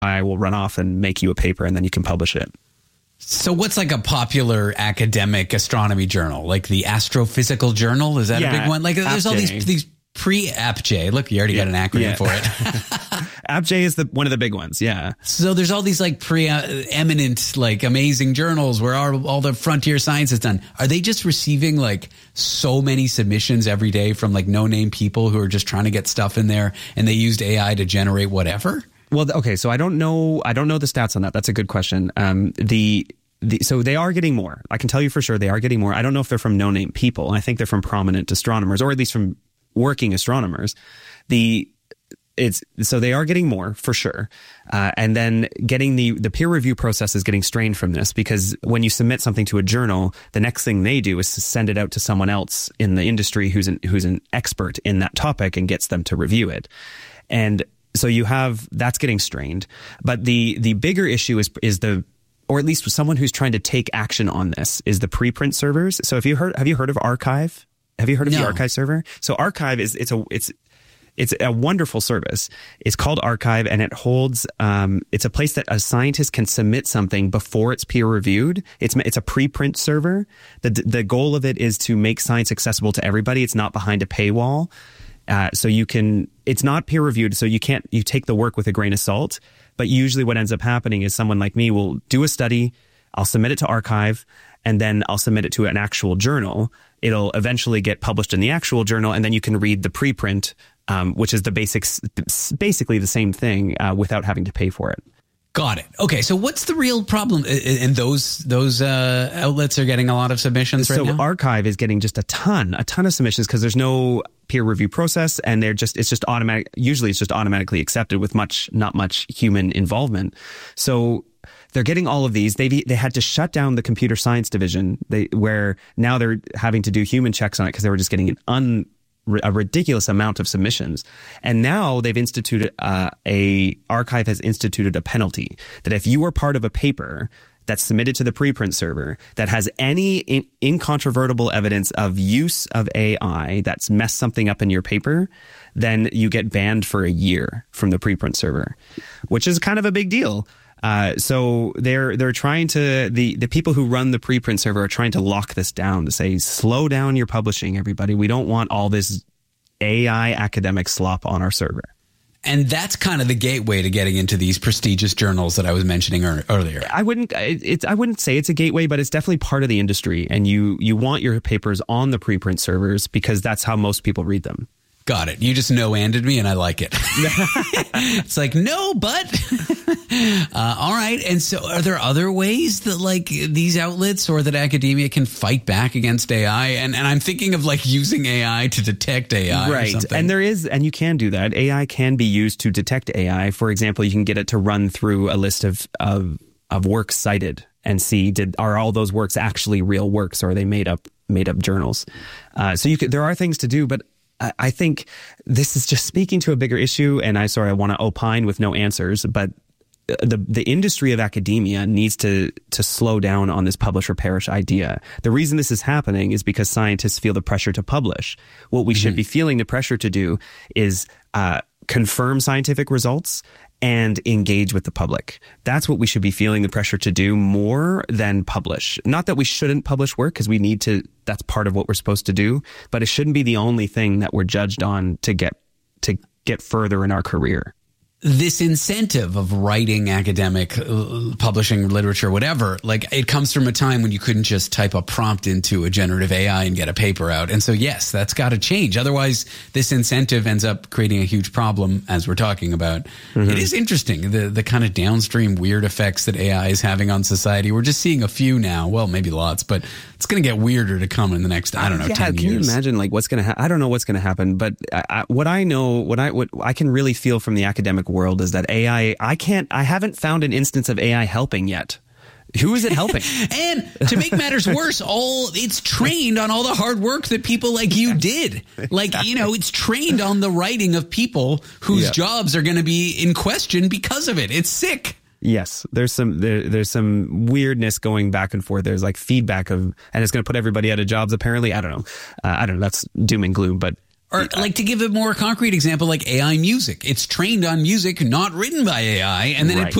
I will run off and make you a paper and then you can publish it. So what's like a popular academic astronomy journal? Like the Astrophysical Journal? Is that a big one? Like there's all these pre-AppJ. Look, you already got an acronym for it. AppJ is one of the big ones. Yeah. So there's all these like preeminent, like amazing journals where all the frontier science is done. Are they just receiving like so many submissions every day from like no-name people who are just trying to get stuff in there and they used AI to generate whatever? Well, okay. So I don't know the stats on that. That's a good question. So they are getting more. I can tell you for sure they are getting more. I don't know if they're from no-name people. I think they're from prominent astronomers, or at least from working astronomers. So they are getting more for sure. And then getting the peer review process is getting strained from this, because when you submit something to a journal, the next thing they do is to send it out to someone else in the industry who's an expert in that topic and gets them to review it. And so that's getting strained. But the bigger issue is or at least someone who's trying to take action on this, is the preprint servers. So have you heard of arXiv? Have you heard of the arXiv server? So arXiv it's a wonderful service. It's called arXiv, and it holds, it's a place that a scientist can submit something before it's peer reviewed. It's a preprint server. The goal of it is to make science accessible to everybody. It's not behind a paywall. So it's not peer reviewed. So you take the work with a grain of salt, but usually what ends up happening is someone like me will do a study. I'll submit it to arXiv, and then I'll submit it to an actual journal. It'll eventually get published in the actual journal, and then you can read the preprint, which is basically the same thing, without having to pay for it. Got it. Okay, so what's the real problem? And those outlets are getting a lot of submissions right now? So arXiv is getting just a ton of submissions because there's no peer review process, and it's just automatic. Usually it's just automatically accepted with not much human involvement. So they're getting all of these. They had to shut down the computer science division, where now they're having to do human checks on it because they were just getting a ridiculous amount of submissions. And now they've instituted arXiv has instituted a penalty that if you are part of a paper that's submitted to the preprint server that has any incontrovertible evidence of use of AI that's messed something up in your paper, then you get banned for a year from the preprint server, which is kind of a big deal. So they're trying to, the people who run the preprint server are trying to lock this down, to say, slow down your publishing, everybody. We don't want all this AI academic slop on our server. And that's kind of the gateway to getting into these prestigious journals that I was mentioning earlier. I wouldn't say it's a gateway, but it's definitely part of the industry. And you want your papers on the preprint servers because that's how most people read them. Got it. You just no-anded me, and I like it. It's like, no, but all right. And so are there other ways that like these outlets or that academia can fight back against AI? And I'm thinking of like using AI to detect AI. Right. Or something. And there is, and you can do that. AI can be used to detect AI. For example, you can get it to run through a list of works cited and see, are all those works actually real works, or are they made up journals? So there are things to do, but I think this is just speaking to a bigger issue, and I want to opine with no answers, but the industry of academia needs to slow down on this publish or perish idea. The reason this is happening is because scientists feel the pressure to publish. What we should be feeling the pressure to do is confirm scientific results and engage with the public. That's what we should be feeling the pressure to do more than publish. Not that we shouldn't publish work, because we need to, that's part of what we're supposed to do, but it shouldn't be the only thing that we're judged on to get further in our career. This incentive of writing academic, publishing literature, whatever, like it comes from a time when you couldn't just type a prompt into a generative AI and get a paper out. And so, yes, that's got to change. Otherwise, this incentive ends up creating a huge problem, as we're talking about. It is interesting, the kind of downstream weird effects that AI is having on society. We're just seeing a few now. Well, maybe lots, but it's going to get weirder to come in the next, 10 years. Can you imagine like what's going to happen? I don't know what's going to happen, but what I can really feel from the academic world is that AI, I haven't found an instance of AI helping yet. Who is it helping? And to make matters worse, it's trained on all the hard work that people like you did. Like, it's trained on the writing of people whose jobs are going to be in question because of it. It's sick. Yes, there's some weirdness going back and forth. There's like feedback and it's going to put everybody out of jobs. Apparently, I don't know. That's doom and gloom. But Or like, to give a more concrete example, like AI music. It's trained on music not written by AI, and then it Right. puts